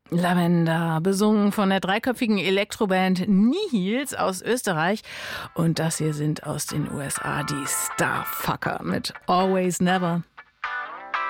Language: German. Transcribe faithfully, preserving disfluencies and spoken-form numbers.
Lavender, besungen von der dreiköpfigen Elektroband Nihils aus Österreich. Und das hier sind aus den U S A die Starfucker mit Always Never.